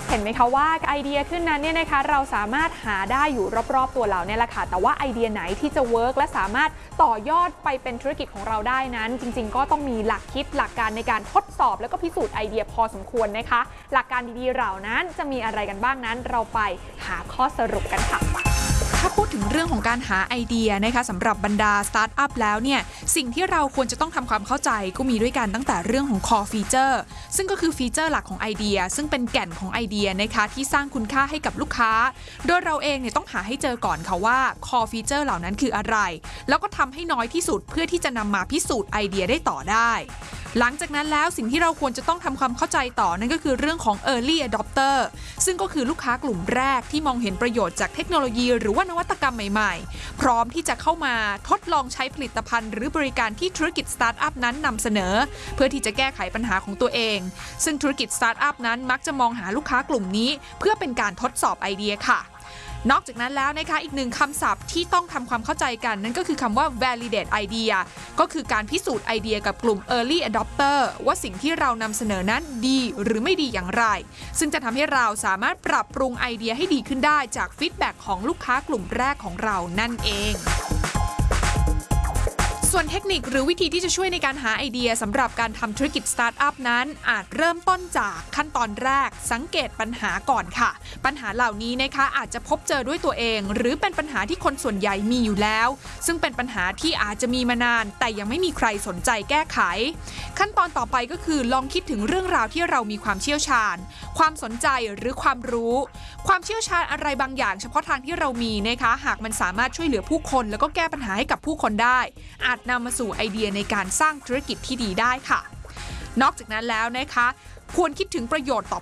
เห็นไหมคะว่าไอเดียขึ้นนั้นเนี่ยนะคะเราสามารถหาได้อยู่รอบๆตัวเราเนี่ยแหละค่ะแต่ว่าไอเดียไหนที่จะเวิร์กและสามารถต่อยอดไปเป็นธุรกิจของเราได้นั้นจริงๆก็ต้องมีหลักคิดหลักการในการทดสอบแล้วก็พิสูจน์ไอเดียพอสมควรนะคะหลักการดีๆเหล่านั้นจะมีอะไรกันบ้างนั้นเราไปหาข้อสรุปกันค่ะถ้าพูดถึงเรื่องของการหาไอเดียนะคะสำหรับบรรดาสตาร์ทอัพแล้วเนี่ยสิ่งที่เราควรจะต้องทำความเข้าใจก็มีด้วยกันตั้งแต่เรื่องของ core feature ซึ่งก็คือฟีเจอร์หลักของไอเดียซึ่งเป็นแก่นของไอเดียนะคะที่สร้างคุณค่าให้กับลูกค้าโดยเราเองเนี่ยต้องหาให้เจอก่อนค่ะว่า core feature เหล่านั้นคืออะไรแล้วก็ทำให้น้อยที่สุดเพื่อที่จะนำมาพิสูจน์ไอเดียได้ต่อได้หลังจากนั้นแล้วสิ่งที่เราควรจะต้องทำความเข้าใจต่อนั่นก็คือเรื่องของ early adopter ซึ่งก็คือลูกค้ากลุ่มแรกที่มองเห็นประโยชน์จากเทคโนโลยีหรือว่านวัตกรรมใหม่ๆพร้อมที่จะเข้ามาทดลองใช้ผลิตภัณฑ์หรือบริการที่ธุรกิจสตาร์ทอัพนั้นนำเสนอเพื่อที่จะแก้ไขปัญหาของตัวเองซึ่งธุรกิจสตาร์ทอัพนั้นมักจะมองหาลูกค้ากลุ่มนี้เพื่อเป็นการทดสอบไอเดียค่ะนอกจากนั้นแล้วนะคะอีกหนึ่งคำศัพท์ที่ต้องทำความเข้าใจกันนั่นก็คือคำว่า validate idea ก็คือการพิสูจน์ไอเดียกับกลุ่ม early adopter ว่าสิ่งที่เรานำเสนอนั้นดีหรือไม่ดีอย่างไรซึ่งจะทำให้เราสามารถปรับปรุงไอเดียให้ดีขึ้นได้จากฟีดแบ็กของลูกค้ากลุ่มแรกของเรานั่นเองส่วนเทคนิคหรือวิธีที่จะช่วยในการหาไอเดียสำหรับการทำธุรกิจสตาร์ทอัพนั้นอาจเริ่มต้นจากขั้นตอนแรกสังเกตปัญหาก่อนค่ะปัญหาเหล่านี้นะคะอาจจะพบเจอด้วยตัวเองหรือเป็นปัญหาที่คนส่วนใหญ่มีอยู่แล้วซึ่งเป็นปัญหาที่อาจจะมีมานานแต่ยังไม่มีใครสนใจแก้ไขขั้นตอนต่อไปก็คือลองคิดถึงเรื่องราวที่เรามีความเชี่ยวชาญความสนใจหรือความรู้ความเชี่ยวชาญอะไรบางอย่างเฉพาะทางที่เรามีนะคะหากมันสามารถช่วยเหลือผู้คนแล้วก็แก้ปัญหาให้กับผู้คนได้อาจนำมาสู่ไอเดียในการสร้างธุรกิจที่ดีได้ค่ะนอกจากนั้นแล้วนะคะควรคิดถึงประโยชน์ต่อ